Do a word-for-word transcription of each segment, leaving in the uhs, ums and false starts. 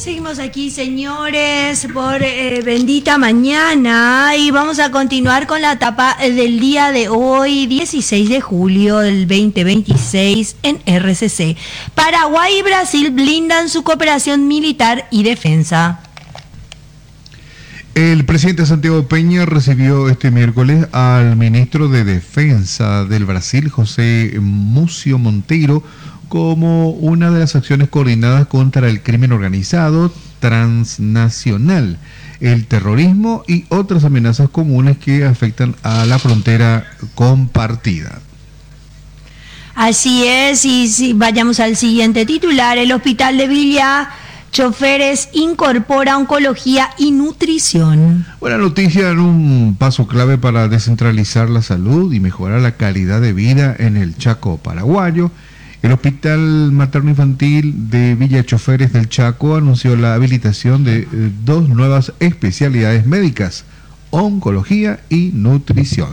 Seguimos aquí, señores, por eh, bendita mañana, y vamos a continuar con la etapa del día de hoy, dieciséis de julio del veinte veintiséis, en R C C. Paraguay y Brasil blindan su cooperación militar y defensa. El presidente Santiago Peña recibió este miércoles al ministro de Defensa del Brasil, José Múcio Monteiro, como una de las acciones coordinadas contra el crimen organizado transnacional, el terrorismo y otras amenazas comunes que afectan a la frontera compartida. Así es, y si vayamos al siguiente titular. El hospital de Villa Choferes incorpora oncología y nutrición. Buena noticia en un paso clave para descentralizar la salud y mejorar la calidad de vida en el Chaco paraguayo. El Hospital Materno Infantil de Villa Choferes del Chaco anunció la habilitación de eh, dos nuevas especialidades médicas, oncología y nutrición.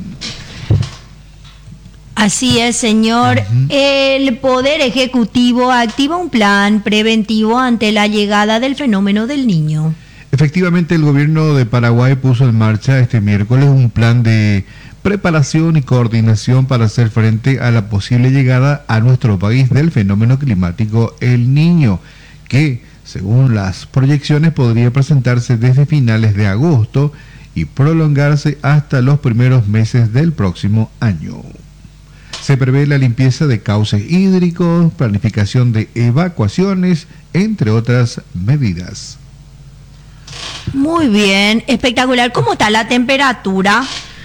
Así es, señor. Uh-huh. El Poder Ejecutivo activa un plan preventivo ante la llegada del fenómeno del Niño. Efectivamente, el gobierno de Paraguay puso en marcha este miércoles un plan de preparación y coordinación para hacer frente a la posible llegada a nuestro país del fenómeno climático El Niño, que, según las proyecciones, podría presentarse desde finales de agosto y prolongarse hasta los primeros meses del próximo año. Se prevé la limpieza de cauces hídricos, planificación de evacuaciones, entre otras medidas. Muy bien, espectacular. ¿Cómo está la temperatura?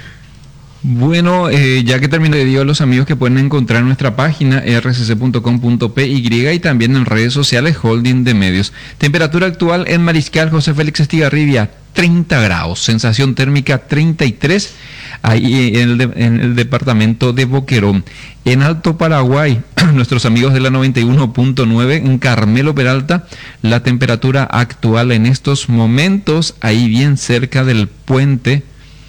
Bueno, eh, ya que termino, le digo a los amigos que pueden encontrar nuestra página r c c punto com punto p y y también en redes sociales Holding de Medios. Temperatura actual en Mariscal José Félix Estigarribia, treinta grados, sensación térmica treinta y tres, ahí en el, de, en el departamento de Boquerón. En Alto Paraguay, nuestros amigos de la noventa y uno punto nueve, en Carmelo Peralta, la temperatura actual en estos momentos, ahí bien cerca del puente.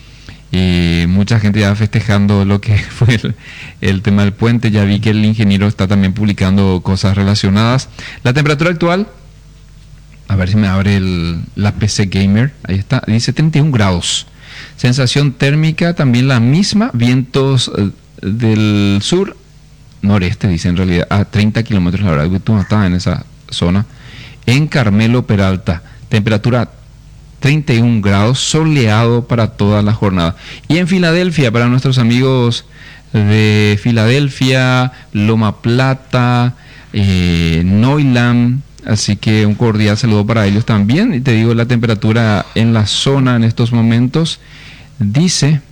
Y mucha gente ya festejando lo que fue el, el tema del puente. Ya vi que el ingeniero está también publicando cosas relacionadas. La temperatura actual, a ver si me abre el, la P C Gamer, ahí está, dice treinta y un grados. Sensación térmica también la misma, vientos eh, del sur, noreste, dice en realidad, a treinta kilómetros la hora. Tú no estás en esa zona. En Carmelo Peralta, temperatura treinta y un grados, soleado para toda la jornada. Y en Filadelfia, para nuestros amigos de Filadelfia, Loma Plata, eh, Neuland, así que un cordial saludo para ellos también. Y te digo, la temperatura en la zona en estos momentos dice,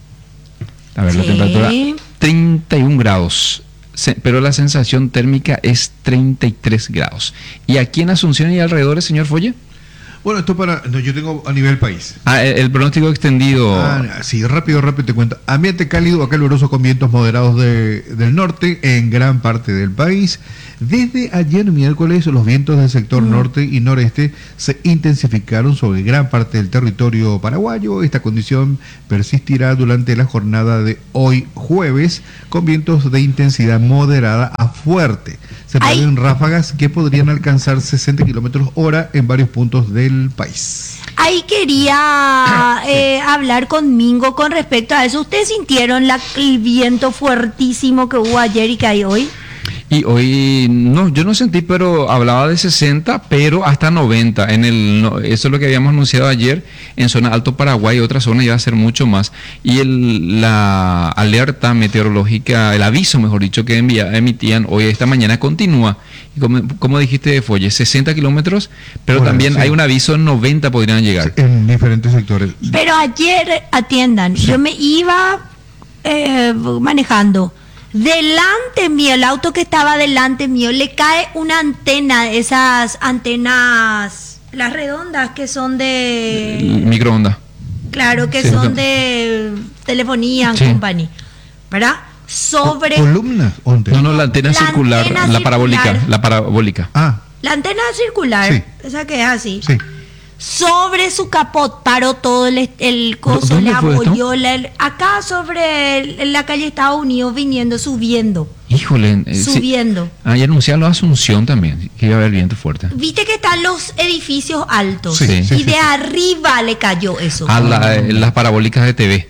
a ver, sí, la temperatura treinta y un grados, pero la sensación térmica es treinta y tres grados. Y aquí en Asunción y alrededores, señor Folle. Bueno, esto para... No, yo tengo a nivel país. Ah, el, el pronóstico extendido. Ah, sí, rápido, rápido te cuento. Ambiente cálido a caluroso con vientos moderados de, del norte en gran parte del país. Desde ayer miércoles, los vientos del sector mm. norte y noreste se intensificaron sobre gran parte del territorio paraguayo. Esta condición persistirá durante la jornada de hoy jueves, con vientos de intensidad moderada a fuerte. Se prevén ráfagas que podrían alcanzar sesenta kilómetros hora en varios puntos del país. Ahí quería eh, hablar con Mingo con respecto a eso. ¿Ustedes sintieron la, el viento fuertísimo que hubo ayer y que hay hoy? Y hoy, no, yo no sentí, pero hablaba de sesenta, pero hasta noventa. En el, no, eso es lo que habíamos anunciado ayer, en zona Alto Paraguay, otra zona iba a ser mucho más. Y el, la alerta meteorológica, el aviso, mejor dicho, que envía, emitían hoy, esta mañana, continúa. Y como, como dijiste, Folle, sesenta kilómetros, pero bueno, también sí, hay un aviso en noventa podrían llegar. Sí, en diferentes sectores. Pero ayer, atiendan, sí, yo me iba eh, manejando. Delante mío, el auto que estaba delante mío, le cae una antena, esas antenas, las redondas que son de... microondas. Claro, que sí, son no. de telefonía, sí, company, ¿verdad? Sobre... ¿Columnas? No, no, la antena la circular, antena la parabólica, circular. la parabólica. Ah. La antena circular, sí, esa que es así. Sí. sobre su capot, paró todo el, el coso, le apoyó, la, acá sobre el, la calle Estados Unidos, viniendo, subiendo. Híjole, eh, subiendo. Sí. Ah, y anunciaron Asunción también, que iba a haber viento fuerte. Viste que están los edificios altos, sí, y sí, de sí. arriba le cayó eso. A la, eh, las parabólicas de T V.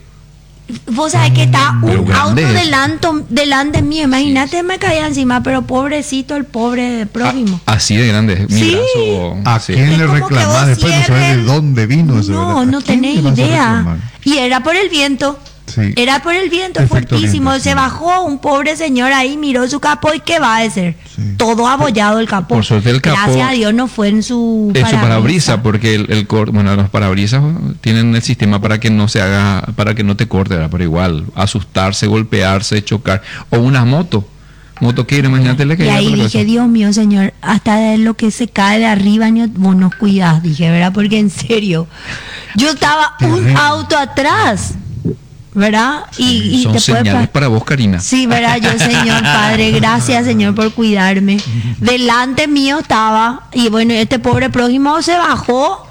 Vos sabés que está un Pero auto grande delante, delante mío, imagínate, sí. me caía encima, pero pobrecito el pobre prójimo. A, así de grande, mi sí. brazo. ¿A sí. quién le reclamás? Después no sabes de dónde vino eso. No, no tenés idea. Y era por el viento. Sí. Era por el viento Efecto fuertísimo. viento, Se sí. bajó un pobre señor ahí, miró su capó y ¿qué va a hacer? Sí. Todo abollado el capó. Por suerte el capó. Gracias a Dios no fue en su En parabrisa. su parabrisa, porque el, el cor, bueno, los parabrisas tienen el sistema para que no se haga, para que no te corte, ¿verdad? Pero igual, asustarse, golpearse, chocar. O una moto. Motoquero, imagínate le Y caía ahí por la dije, cabeza. Dios mío, señor, hasta de lo que se cae de arriba, ni- vos nos cuidás, dije, ¿verdad? Porque en serio, yo estaba un auto atrás, ¿verdad? Y, y Son después señales pa- para vos, Karina. Sí, ¿verdad? Yo, Señor Padre, gracias, Señor, por cuidarme. Delante mío estaba, y bueno, este pobre prójimo se bajó,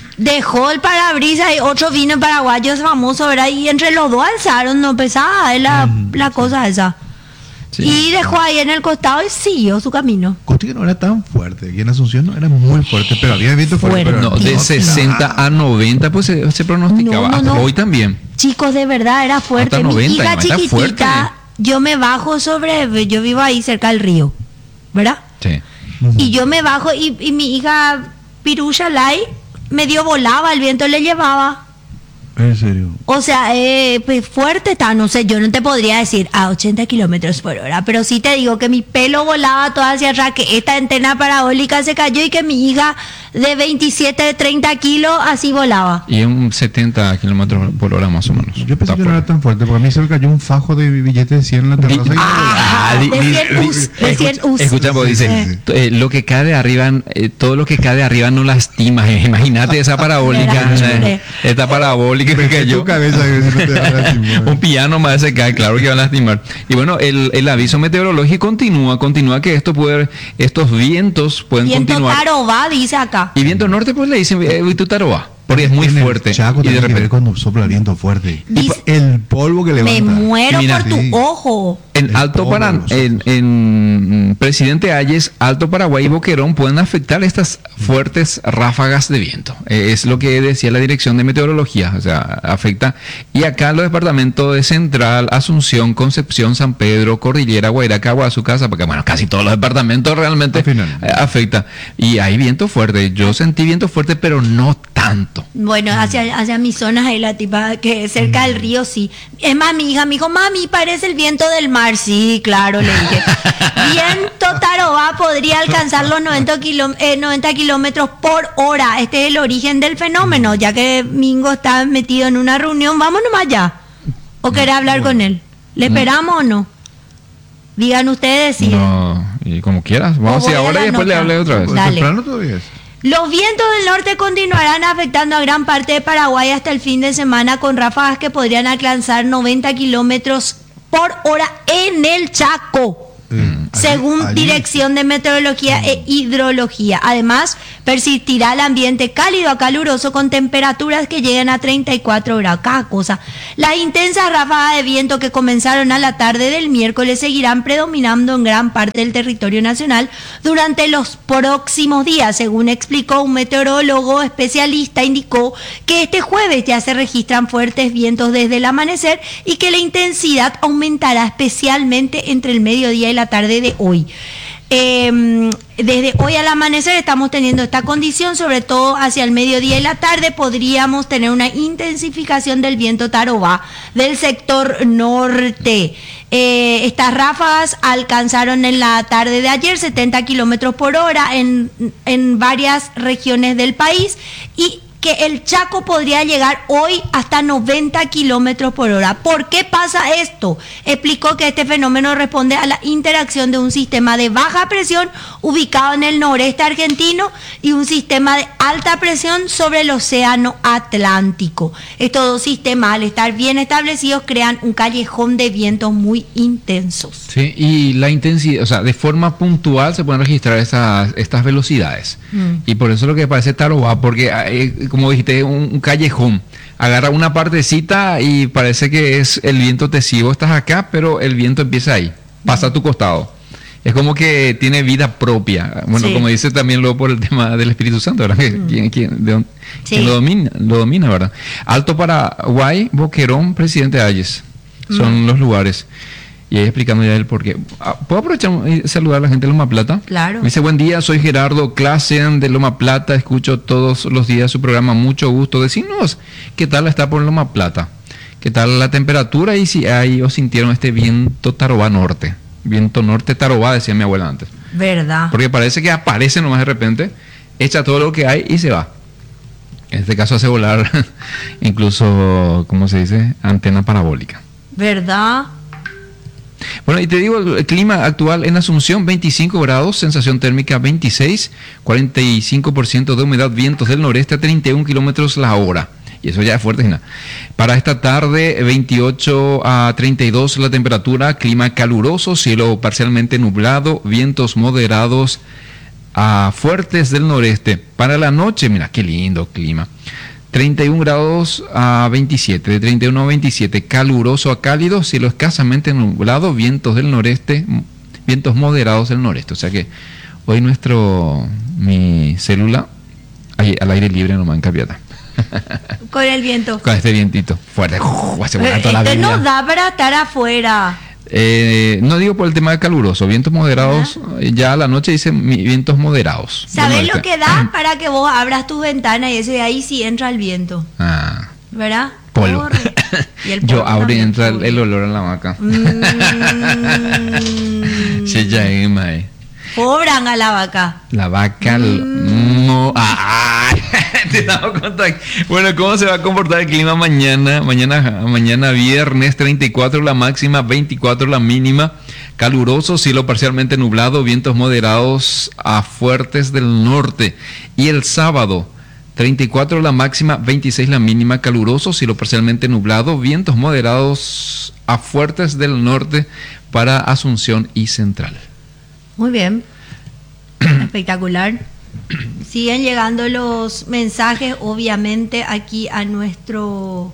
dejó el parabrisas y otro vino paraguayo famoso, ¿verdad? Y entre los dos alzaron, no pesaba eh, la, la cosa esa. Sí. Y dejó ahí en el costado y siguió su camino. Contigo no era tan fuerte. Aquí en Asunción no era muy fuerte, pero había viento fuerte. Fuerte. Pero No, de sesenta a noventa, pues se, se pronosticaba. No, no, no. Hasta hoy también. Chicos, de verdad era fuerte. Hasta Mi noventa, hija está chiquitita, fuerte. yo me bajo sobre, yo vivo ahí cerca del río, ¿verdad? Sí. Y yo me bajo y, y mi hija Pirucha Lai medio volaba, el viento le llevaba. En serio. O sea, eh, pues fuerte está, no sé, yo no te podría decir a ochenta kilómetros por hora, pero sí te digo que mi pelo volaba todo hacia atrás, que esta antena parabólica se cayó y que mi hija de veintisiete, treinta kilos así volaba. Y un setenta kilómetros por hora más o menos. Yo pensé Está que no era fuerte. tan fuerte, porque a mí se me cayó un fajo de billetes de cien en la terraza. y- Ah, de di- di- cien di- us, de cien escucha, us. escucha, vos Sí, dice, sí, sí. eh, lo que cae de arriba, eh, todo lo que cae de arriba no lastima. eh. Imagínate esa parabólica, Mira, eh, esta parabólica que Pensé cayó. tu cabeza que no te va a lastimar. Un piano más se cae, claro que va a lastimar. Y bueno, el, el aviso meteorológico continúa, continúa que esto puede, estos vientos pueden Viento continuar. tarobá, dice acá. Y viento norte, pues le dicen eh, viento taroba, porque es muy En el fuerte. Chaco Y de tiene que ver repente, cuando sopla el viento fuerte. Dice- El polvo que Me levanta. muero Y mira, por tu sí. ojo. en El Alto polvo Paraná, de en, nosotros. en Presidente Hayes, Alto Paraguay y Boquerón pueden afectar estas fuertes ráfagas de viento. Eh, es lo que decía la Dirección de Meteorología, o sea, afecta. Y acá los departamentos de Central, Asunción, Concepción, San Pedro, Cordillera, Guairaca, Guazú, Casa, porque bueno, casi todos los departamentos realmente Al final. eh, afecta. Y hay viento fuerte. Yo sentí viento fuerte, pero no tanto. Bueno, hacia, hacia mis zonas ahí, la tipa que cerca del río, sí. Es más, mi hija me dijo, mami, parece el viento del mar. Sí, claro, le dije. Viento tarobá podría alcanzar los noventa, kiló- eh, noventa kilómetros por hora. Este es el origen del fenómeno. Ya que Mingo está metido en una reunión, vamos nomás ya. ¿O querés hablar con él? ¿Le esperamos o no? Digan ustedes si... No, y como quieras. Vamos O a ir voy a ahora la y después le nota. hablé otra vez. Pues Dale. temprano todavía es. Los vientos del norte continuarán afectando a gran parte de Paraguay hasta el fin de semana con ráfagas que podrían alcanzar noventa kilómetros por hora en el Chaco. Mm. Según Allí- allí- Dirección de Meteorología e Hidrología. Además, persistirá el ambiente cálido a caluroso con temperaturas que lleguen a treinta y cuatro grados. Cada cosa. Las intensas ráfagas de viento que comenzaron a la tarde del miércoles seguirán predominando en gran parte del territorio nacional durante los próximos días. Según explicó un meteorólogo especialista, indicó que este jueves ya se registran fuertes vientos desde el amanecer y que la intensidad aumentará especialmente entre el mediodía y la tarde de hoy. Eh, desde hoy al amanecer estamos teniendo esta condición, sobre todo hacia el mediodía y la tarde podríamos tener una intensificación del viento tarobá del sector norte. Eh, estas ráfagas alcanzaron en la tarde de ayer setenta kilómetros por hora en, en varias regiones del país y que el Chaco podría llegar hoy hasta noventa kilómetros por hora. ¿Por qué pasa esto? Explicó que este fenómeno responde a la interacción de un sistema de baja presión ubicado en el noreste argentino y un sistema de alta presión sobre el océano Atlántico. Estos dos sistemas, al estar bien establecidos, crean un callejón de vientos muy intensos. Sí, y la intensidad, o sea, de forma puntual se pueden registrar estas, estas velocidades. Mm. Y por eso lo que parece taroba, porque eh, como dijiste, un, un callejón. Agarra una partecita y parece que es el viento te sigo, estás acá, pero el viento empieza ahí, pasa a tu costado. Es como que tiene vida propia. Bueno, sí. Como dice también luego por el tema del Espíritu Santo, ¿verdad? Mm. ¿Quién, quién, de dónde, sí. ¿quién lo domina, lo domina, verdad? Alto Paraguay, Boquerón, Presidente Hayes. Son mm. los lugares. Y ahí explicando ya el por qué. ¿Puedo aprovechar y saludar a la gente de Loma Plata? Claro. Me dice, buen día, soy Gerardo Clasen de Loma Plata, escucho todos los días su programa, mucho gusto. Decinos qué tal está por Loma Plata, qué tal la temperatura y si hay o sintieron este viento tarobá norte. Viento norte tarobá, decía mi abuela antes. ¿Verdad? Porque parece que aparece nomás de repente, echa todo lo que hay y se va. En este caso hace volar incluso, ¿cómo se dice? Antena parabólica. ¿Verdad? Bueno, y te digo, el clima actual en Asunción, veinticinco grados, sensación térmica veintiséis, cuarenta y cinco por ciento de humedad, vientos del noreste a treinta y un kilómetros la hora. Y eso ya es fuerte, ¿no? Para esta tarde, veintiocho a treinta y dos la temperatura, clima caluroso, cielo parcialmente nublado, vientos moderados a fuertes del noreste. Para la noche, mira, qué lindo clima. treinta y un grados a veintisiete, de treinta y uno a veintisiete, caluroso a cálido, cielo escasamente nublado, vientos del noreste, vientos moderados del noreste. O sea que hoy nuestro, mi célula, ahí, al aire libre nomás en Capiata. Con el viento. Con este vientito fuerte. Uh, hace volar toda la este vida. No da para estar afuera. Eh, no digo por el tema de caluroso, vientos moderados, uh-huh. Ya a la noche dicen vientos moderados. ¿Sabes lo que da para que vos abras tus ventanas y eso de ahí sí entra el viento? Ah. ¿Verdad? Polvo. Y el polvo yo abro y entra el, el olor a la vaca. Mm. Sí, ya es, mae. Cobran a la vaca. La vaca mm. no. Ah, te damos cuenta. Bueno, ¿cómo se va a comportar el clima mañana? Mañana, mañana viernes, treinta y cuatro la máxima, veinticuatro la mínima. Caluroso, cielo parcialmente nublado, vientos moderados a fuertes del norte. Y el sábado, treinta y cuatro la máxima, veintiséis la mínima. Caluroso, cielo parcialmente nublado, vientos moderados a fuertes del norte para Asunción y Central. Muy bien. Espectacular. Siguen llegando los mensajes, obviamente, aquí a nuestro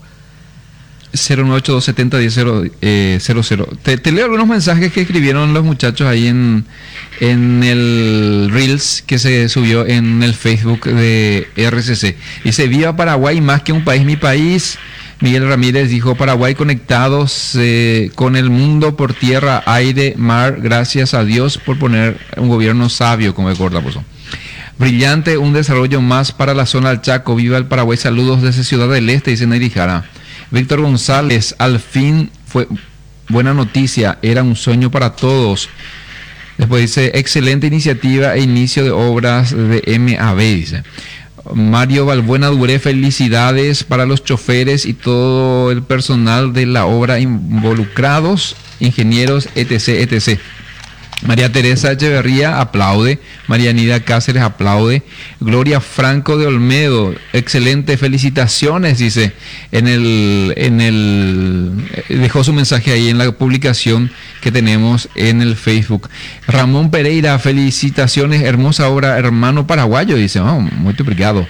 cero nueve ocho dos siete cero uno cero cero. Te, te leo algunos mensajes que escribieron los muchachos ahí en, en el Reels que se subió en el Facebook de R C C. Dice, viva Paraguay, más que un país, mi país. Miguel Ramírez dijo, Paraguay conectados eh, con el mundo por tierra, aire, mar, gracias a Dios por poner un gobierno sabio, como recuerda, por eso. Brillante, un desarrollo más para la zona del Chaco, viva el Paraguay, saludos desde Ciudad del Este, dice Neri Jara. Víctor González, al fin fue buena noticia, era un sueño para todos. Después dice, excelente iniciativa e inicio de obras de M A B, dice. Mario Balbuena Duré, felicidades para los choferes y todo el personal de la obra involucrados, ingenieros, etc, etcétera. María Teresa Echeverría aplaude, María Nida Cáceres aplaude, Gloria Franco de Olmedo, excelente, felicitaciones, dice, en el, en el, dejó su mensaje ahí en la publicación que tenemos en el Facebook. Ramón Pereira, felicitaciones, hermosa obra, hermano paraguayo, dice, oh, muy obrigado.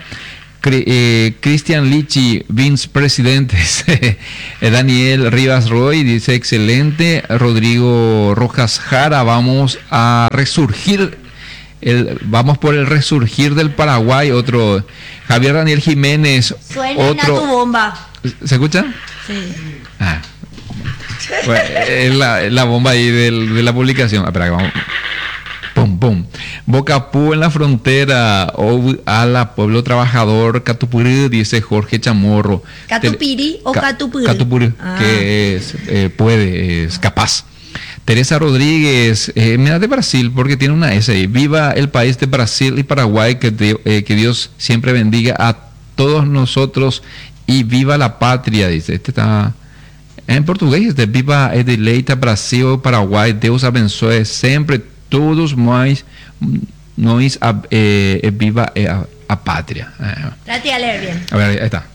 Eh, Cristian Lichi, Vince Presidentes, Daniel Rivas Roy dice excelente. Rodrigo Rojas Jara, vamos a resurgir, el, vamos por el resurgir del Paraguay. Otro, Javier Daniel Jiménez, suena otro. Tu bomba. ¿Se escucha? Sí. Ah. Bueno, es la, la bomba ahí del, de la publicación. Espera, vamos. Pum, pum. Bocapú en la frontera, o a la pueblo trabajador, Catupurí, dice Jorge Chamorro. ¿Catupiri o Catupurí? Catupurí, ah. Que es, eh, puede, es capaz. Teresa Rodríguez, eh, me da de Brasil porque tiene una S ahí. Viva el país de Brasil y Paraguay, que, de, eh, que Dios siempre bendiga a todos nosotros y viva la patria, dice. Este está en portugués, este, viva e deleita Brasil, Paraguay, Deus abençoe sempre todos nós, nós eh, viva eh, a, a patria. Trate de leer bien. A ver, ahí está.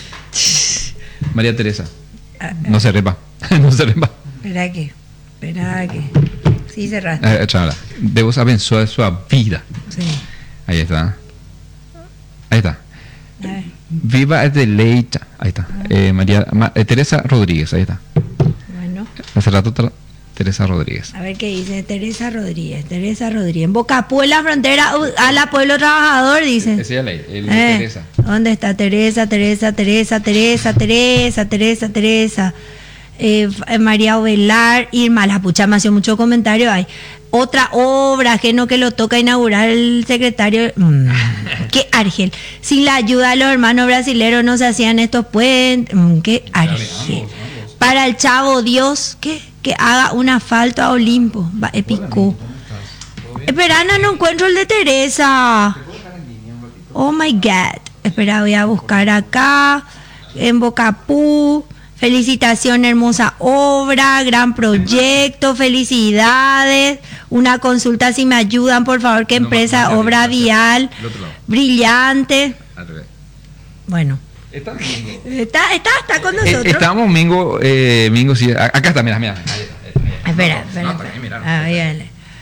María Teresa. No se repa. No se repa. Espera que, espera que. Sí, cerraste. Eh, chavala, Deus abençoe sua vida. Sí. Ahí está. Ahí está. Viva el deleita. Ahí está. Eh, María Ma, eh, Teresa Rodríguez. Ahí está. Bueno. Hace rato tra, Teresa Rodríguez. A ver qué dice Teresa Rodríguez. Teresa Rodríguez. En Bocapú, en la frontera, a la Pueblo Trabajador, dice. Esa es la ley. El Eh, Teresa. ¿Dónde está Teresa, Teresa, Teresa, Teresa, Teresa, Teresa, Teresa? Eh, María Ovelar, Irma, la pucha, me hace mucho comentario. Hay otra obra, que no que lo toca inaugurar el secretario. Mm, qué Argel. Sin la ayuda de los hermanos brasileños no se hacían estos puentes. Mm, qué Argel. Para el Chavo Dios, ¿qué? Que haga un asfalto a Olimpo. Va, épico. Espera, no, no encuentro el de Teresa. Oh my God. Espera, voy a buscar acá. En Bocapú. Felicitación, hermosa obra, gran proyecto, felicidades. Una consulta, si me ayudan, por favor, qué empresa, obra vial, brillante. Bueno. Está, está, está, está con nosotros. Eh, estamos Mingo, eh, Mingo, sí, acá está, mira, mira. Ahí, ahí, ahí. Espera, espera. No, ahí, mira, ah, bien.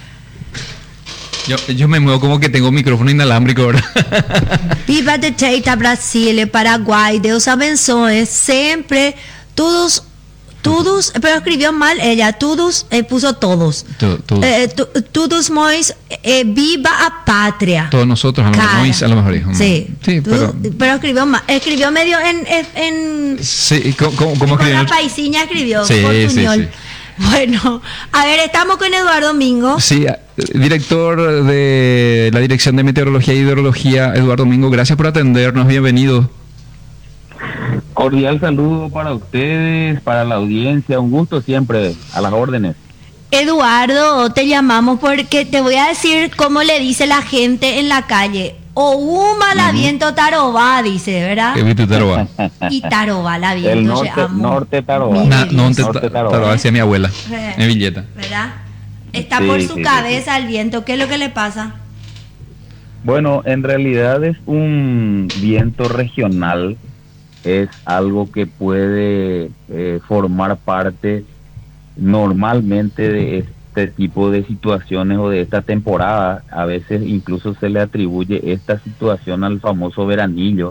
Yo, yo me muevo como que tengo micrófono inalámbrico ahora. Viva de Teita, Brasil, Paraguay, Deus abençoe siempre. Todos, todos, pero escribió mal ella, todos, eh, puso todos. To, todos. Eh, to, todos mois, eh, viva a patria. Todos nosotros, a lo mejor, a lo mejor dijo. Sí, sí pero, pero, pero escribió mal, escribió medio en... en, en sí, ¿cómo, cómo, cómo escribió? Con la paisiña escribió, sí, portuñol. Sí, sí. Bueno, a ver, estamos con Eduardo Mingo. Sí, director de la Dirección de Meteorología y Hidrología, Eduardo Mingo, gracias por atendernos, bienvenido. Cordial saludo para ustedes, para la audiencia, un gusto siempre, a las órdenes. Eduardo, te llamamos porque te voy a decir cómo le dice la gente en la calle. Ouma la viento tarobá, dice, ¿verdad? ¿Qué viste tarobá? Y tarobá la viento. El norte, norte tarobá. Na, norte, norte tarobá, tarobá decía mi abuela, eh, en Villeta. ¿Verdad? Está sí, por su sí, cabeza sí. el viento. ¿Qué es lo que le pasa? Bueno, en realidad es un viento regional. Es algo que puede eh, formar parte normalmente de este tipo de situaciones o de esta temporada. A veces incluso se le atribuye esta situación al famoso veranillo,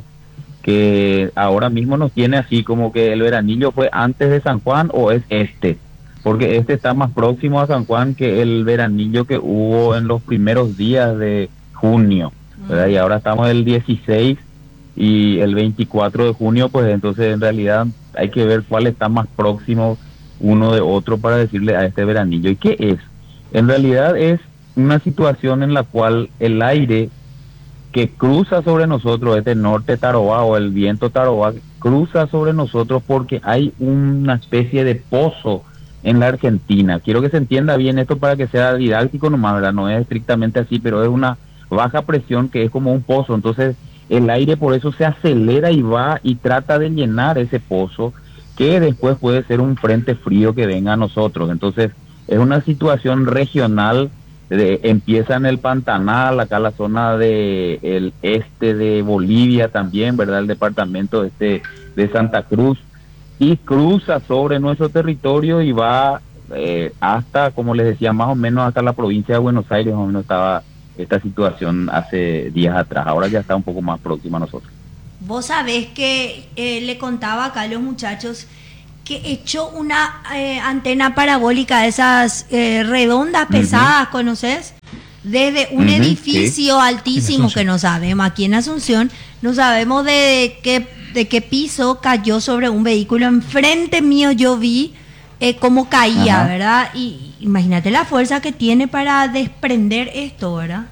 que ahora mismo nos tiene así como que el veranillo fue antes de San Juan o es este, porque este está más próximo a San Juan que el veranillo que hubo en los primeros días de junio, ¿verdad? Y ahora estamos el dieciséis y el veinticuatro de junio, pues entonces en realidad hay que ver cuál está más próximo uno de otro para decirle a este veranillo. ¿Y qué es? En realidad es una situación en la cual el aire que cruza sobre nosotros, este norte tarobá o el viento tarobá, cruza sobre nosotros porque hay una especie de pozo en la Argentina. Quiero que se entienda bien esto para que sea didáctico nomás, ¿verdad? No es estrictamente así, pero es una baja presión que es como un pozo. Entonces el aire por eso se acelera y va y trata de llenar ese pozo, que después puede ser un frente frío que venga a nosotros. Entonces es una situación regional, de, empieza en el Pantanal, acá la zona de el este de Bolivia también, ¿verdad? El departamento este de Santa Cruz, y cruza sobre nuestro territorio y va eh, hasta, como les decía, más o menos hasta la provincia de Buenos Aires. Más o menos estaba esta situación hace días atrás, ahora ya está un poco más próxima a nosotros. Vos sabés que eh, le contaba acá a los muchachos que echó una eh, antena parabólica, esas eh, redondas, pesadas, uh-huh. ¿Conoces? Desde un uh-huh, edificio sí. altísimo que no sabemos, aquí en Asunción, no sabemos de qué, de qué piso cayó sobre un vehículo. Enfrente mío yo vi eh, cómo caía, uh-huh. ¿verdad? Y imagínate la fuerza que tiene para desprender esto, ¿verdad?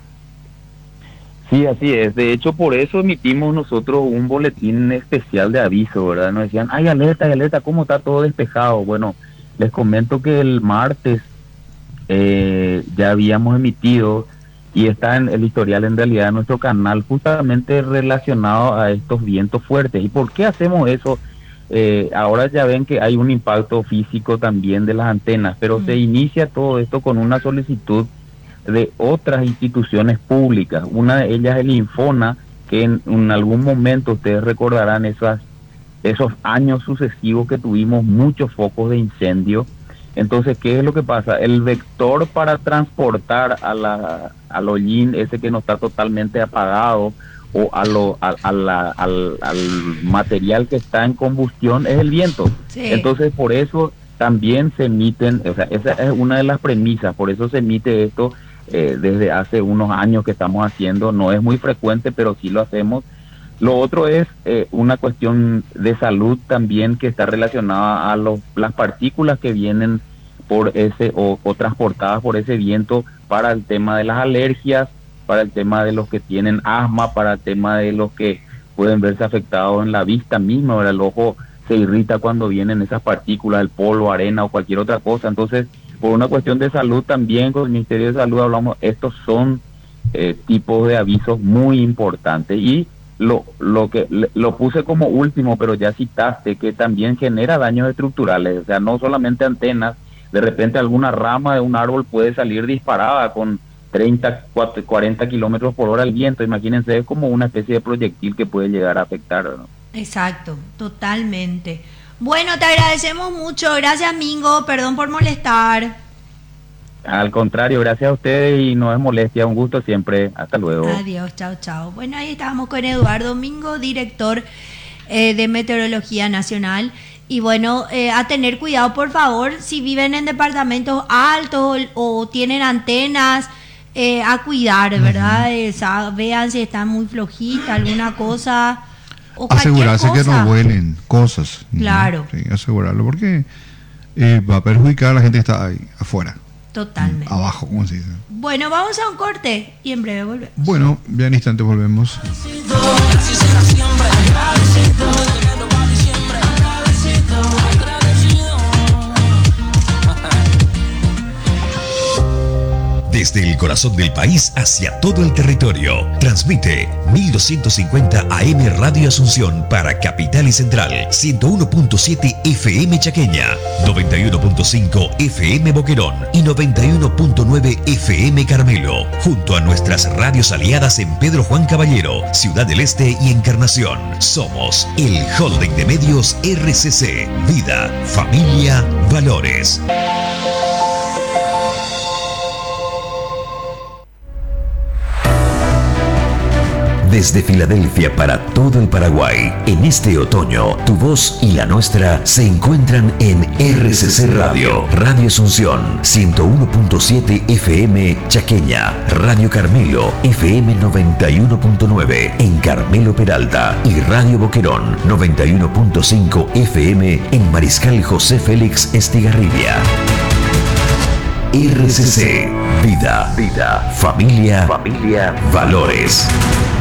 Sí, así es. De hecho, por eso emitimos nosotros un boletín especial de aviso, ¿verdad? Nos decían, ay, alerta, ay, alerta, ¿cómo está todo despejado? Bueno, les comento que el martes eh, ya habíamos emitido y está en el historial en realidad de nuestro canal justamente relacionado a estos vientos fuertes. ¿Y por qué hacemos eso? Eh, ahora ya ven que hay un impacto físico también de las antenas, pero mm. se inicia todo esto con una solicitud de otras instituciones públicas. Una de ellas es el Infona, que en, en algún momento ustedes recordarán esas, esos años sucesivos que tuvimos muchos focos de incendio. Entonces, ¿qué es lo que pasa? El vector para transportar a la, al hollín ese que no está totalmente apagado o a lo, a, a la, al, al material que está en combustión es el viento. Sí. Entonces, por eso también se emiten, o sea, esa es una de las premisas, por eso se emite esto eh, desde hace unos años que estamos haciendo. No es muy frecuente, pero sí lo hacemos. Lo otro es eh, una cuestión de salud también que está relacionada a los, las partículas que vienen por ese o, o transportadas por ese viento para el tema de las alergias, para el tema de los que tienen asma, para el tema de los que pueden verse afectados en la vista misma, ¿verdad? El ojo se irrita cuando vienen esas partículas, el polvo, arena o cualquier otra cosa. Entonces, por una cuestión de salud también, con el Ministerio de Salud hablamos, estos son eh, tipos de avisos muy importantes. Y lo, lo que lo puse como último, pero ya citaste, que también genera daños estructurales, o sea, no solamente antenas, de repente alguna rama de un árbol puede salir disparada con treinta, cuarenta kilómetros por hora el viento. Imagínense, es como una especie de proyectil que puede llegar a afectar, ¿no? Exacto, totalmente. Bueno, te agradecemos mucho. Gracias, Mingo. Perdón por molestar. Al contrario, gracias a ustedes y no es molestia. Un gusto siempre. Hasta luego. Adiós, chao, chao. Bueno, ahí estábamos con Eduardo Mingo, director eh, de Meteorología Nacional. Y bueno, eh, a tener cuidado, por favor, si viven en departamentos altos o, o tienen antenas, eh, a cuidar, ¿verdad? Uh-huh. Eh, vean si está muy flojita, alguna cosa. O asegurarse cosa. Que no vuelen cosas. Claro. ¿No? Sí, asegurarlo, porque eh, va a perjudicar a la gente que está ahí afuera. Totalmente. Abajo, como se dice. Bueno, vamos a un corte y en breve volvemos. Bueno, ya en instante volvemos. Desde el corazón del país hacia todo el territorio. Transmite mil doscientos cincuenta A M Radio Asunción para Capital y Central, ciento uno punto siete F M Chaqueña, noventa y uno punto cinco F M Boquerón y noventa y uno punto nueve F M Carmelo, junto a nuestras radios aliadas en Pedro Juan Caballero, Ciudad del Este y Encarnación. Somos el Holding de Medios R C C. Vida, familia, valores. Desde Filadelfia para todo el Paraguay, en este otoño, tu voz y la nuestra se encuentran en R C C Radio, Radio Asunción, ciento uno punto siete F M Chaqueña, Radio Carmelo, F M noventa y uno punto nueve en Carmelo Peralta y Radio Boquerón, noventa y uno punto cinco F M en Mariscal José Félix Estigarribia. R C C, vida, vida, familia, familia, valores.